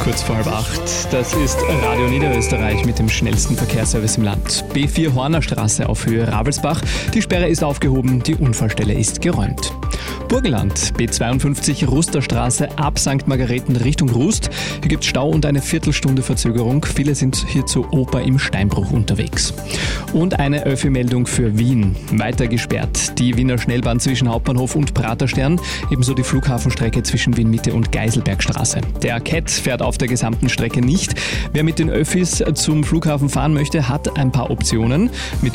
Kurz vor 7:30. Das ist Radio Niederösterreich mit dem schnellsten Verkehrsservice im Land. B4 Hornerstraße auf Höhe Ravelsbach. Die Sperre ist aufgehoben, die Unfallstelle ist geräumt. Burgenland, B52 Rusterstraße ab St. Margareten Richtung Rust. Hier gibt es Stau und eine Viertelstunde Verzögerung. Viele sind hier zur Oper im Steinbruch unterwegs. Und eine Öffi-Meldung für Wien. Weiter gesperrt. Die Wiener Schnellbahn zwischen Hauptbahnhof und Praterstern, ebenso die Flughafenstrecke zwischen Wien-Mitte und Geiselbergstraße. Der Cat fährt auf der gesamten Strecke nicht. Wer mit den Öffis zum Flughafen fahren möchte, hat ein paar Optionen. Mit